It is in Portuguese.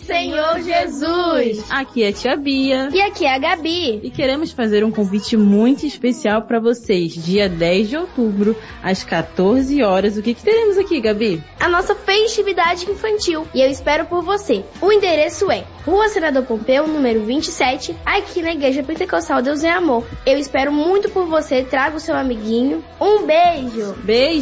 Senhor Jesus. Aqui é a tia Bia. E aqui é a Gabi. E queremos fazer um convite muito especial para vocês. Dia 10 de outubro, às 14 horas. O que teremos aqui, Gabi? A nossa festividade infantil. E eu espero por você. O endereço é Rua Senador Pompeu, número 27, aqui na Igreja Pentecostal Deus é Amor. Eu espero muito por você. Traga o seu amiguinho. Um beijo. Beijo.